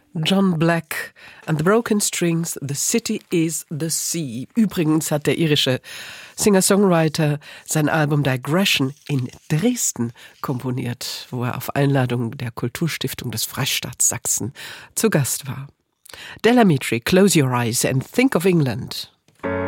John Black and the Broken Strings, The City is the Sea. Übrigens hat der irische Singer-Songwriter sein Album Digression in Dresden komponiert, wo er auf Einladung der Kulturstiftung des Freistaats Sachsen zu Gast war. Del Amitri, Close Your Eyes and Think of England.